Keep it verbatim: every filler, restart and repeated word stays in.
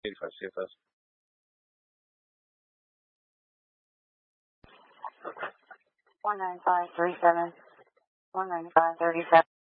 eighty-five C F S. one nine five three seven, one nine five thirty seven.